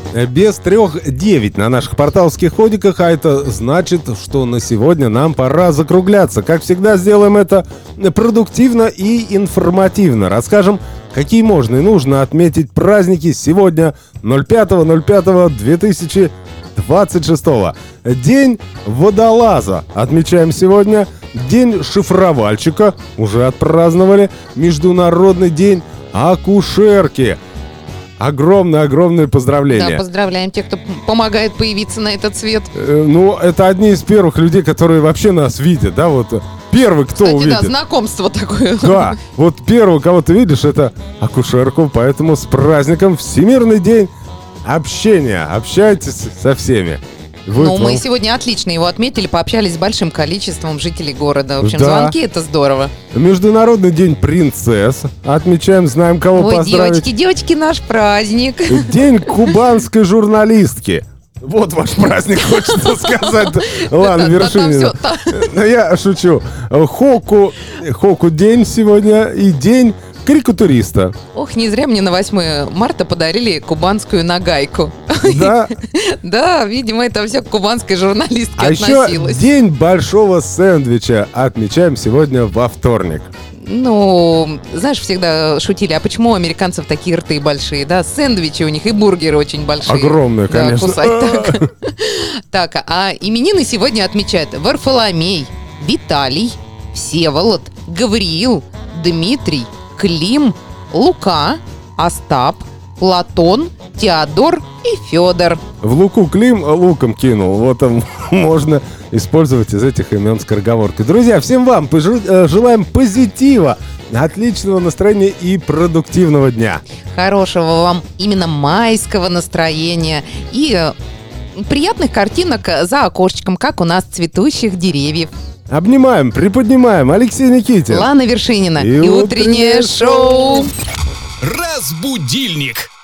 без 3:09 на наших порталских ходиках, а это значит, что на сегодня нам пора закругляться. Как всегда, сделаем это продуктивно и информативно. Расскажем, какие можно и нужно отметить праздники сегодня, 05.05.2026. День водолаза отмечаем сегодня. День шифровальщика уже отпраздновали. Международный день акушерки. Огромное поздравление. Да, поздравляем тех, кто помогает появиться на этот свет. Ну, это одни из первых людей, которые вообще нас видят, да, вот первый, кто Кстати, увидит. да, знакомство такое. Да, вот первый, кого ты видишь, это акушерку, поэтому с праздником Всемирный день общения. Общайтесь со всеми. Ну, мы сегодня отлично его отметили, пообщались с большим количеством жителей города. В общем, Да. звонки — это здорово. Международный день принцесс. Отмечаем, знаем, кого Ой, поздравить. девочки, наш праздник. День кубанской журналистки. Вот ваш праздник, хочется сказать. Ладно, Вершинина. Но я шучу. Хоку день сегодня и день карикатуриста. Ох, не зря мне на 8 марта подарили кубанскую нагайку. Да. Да, видимо, это все к кубанской журналистке А относилось. еще день большого сэндвича отмечаем сегодня во вторник. Ну, знаешь, всегда шутили, а почему у американцев такие рты большие, да? Сэндвичи у них и бургеры очень большие. Огромные, Да, конечно. кусать так. Так, а именины сегодня отмечают Варфоломей, Виталий, Всеволод, Гавриил, Дмитрий, Клим, Лука, Остап, Платон, Теодор и Федор. В Луку Клим луком кинул. Вот там можно использовать из этих имен скороговорки. Друзья, всем вам желаем позитива, отличного настроения и продуктивного дня. Хорошего вам именно майского настроения и приятных картинок за окошечком, как у нас цветущих деревьев. Обнимаем, приподнимаем. Алексей Никитин. Лана Вершинина И и утреннее шоу. Разбудильник.